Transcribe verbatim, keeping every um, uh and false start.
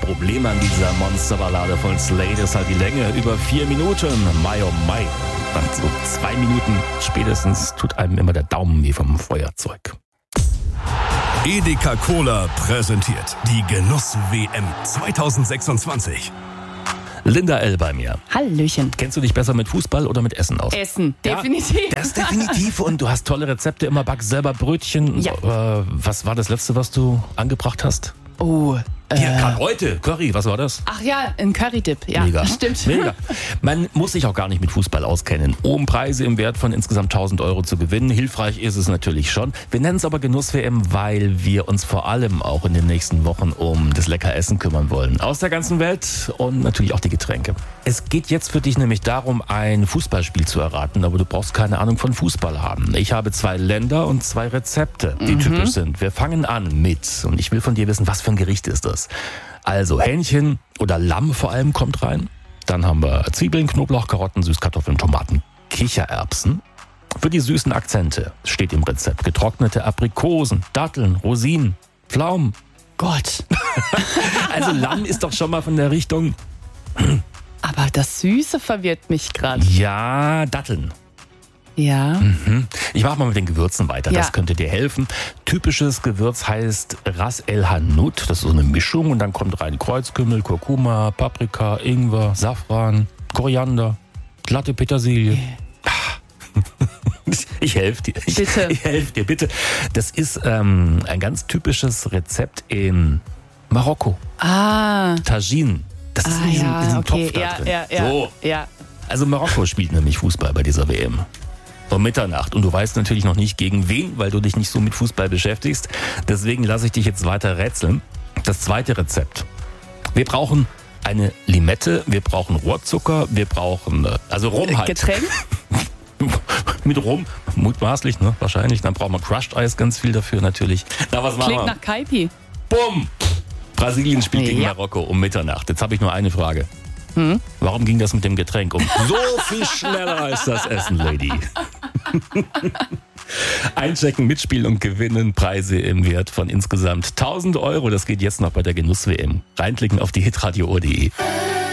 Problem an dieser Monsterballade von Slade ist halt die Länge. Über vier Minuten. Mai oh Mai. Nach so zwei Minuten spätestens tut einem immer der Daumen weh vom Feuerzeug. Edeka Cola präsentiert die Genuss-W M zwanzig sechsundzwanzig. Linda L. bei mir. Hallöchen. Kennst du dich besser mit Fußball oder mit Essen aus? Essen, definitiv. Ja, das definitiv. Und du hast tolle Rezepte, immer backst selber Brötchen. Ja. Äh, was war das letzte, was du angebracht hast? Oh, Hier, äh, gerade heute, Curry, was war das? ach ja, ein Curry-Dip. Ja, Mega. stimmt. Mega. Man muss sich auch gar nicht mit Fußball auskennen. Um Preise im Wert von insgesamt tausend Euro zu gewinnen. Hilfreich ist es natürlich schon. Wir nennen es aber Genuss-W M, weil wir uns vor allem auch in den nächsten Wochen um das lecker Essen kümmern wollen. Aus der ganzen Welt und natürlich auch die Getränke. Es geht jetzt für dich nämlich darum, ein Fußballspiel zu erraten, aber du brauchst keine Ahnung von Fußball haben. Ich habe zwei Länder und zwei Rezepte, die mhm. typisch sind. Wir fangen an mit, und ich will von dir wissen, was für ein Gericht ist das? Also Hähnchen oder Lamm vor allem kommt rein. Dann haben wir Zwiebeln, Knoblauch, Karotten, Süßkartoffeln, Tomaten, Kichererbsen. Für die süßen Akzente steht im Rezept getrocknete Aprikosen, Datteln, Rosinen, Pflaumen. Gott. Also Lamm ist doch schon mal von der Richtung. Aber das Süße verwirrt mich gerade. Ja, Datteln. Ja. Mhm. Ich mache mal mit den Gewürzen weiter, Ja. das könnte dir helfen. Typisches Gewürz heißt Ras El Hanout, das ist so eine Mischung und dann kommt rein Kreuzkümmel, Kurkuma, Paprika, Ingwer, Safran, Koriander, glatte Petersilie. Ich helfe dir. Ich, Bitte. Ich helfe dir, bitte. Das ist ähm, ein ganz typisches Rezept in Marokko. Ah. Tagine. Das ist Ah, in diesem, ja, diesem okay. Topf da Ja, drin. ja, ja. So. Ja. Also Marokko spielt nämlich Fußball bei dieser W M. Um Mitternacht. Und du weißt natürlich noch nicht gegen wen, weil du dich nicht so mit Fußball beschäftigst. Deswegen lasse ich dich jetzt weiter rätseln. Das zweite Rezept. Wir brauchen eine Limette, wir brauchen Rohrzucker, wir brauchen, äh, also Rum halt. Getränk? Mit Rum, mutmaßlich, ne? Wahrscheinlich. Dann brauchen wir Crushed Eis, ganz viel dafür natürlich. Na, was machen Klingt wir? nach Kaipi. Bumm! Brasilien spielt gegen Ja. Marokko um Mitternacht. Jetzt habe ich nur eine Frage. Hm? Warum ging das mit dem Getränk um so viel schneller als das Essen, Lady? Einchecken, mitspielen und gewinnen. Preise im Wert von insgesamt tausend Euro. Das geht jetzt noch bei der Genuss-W M. Reinklicken auf die hitradio punkt de.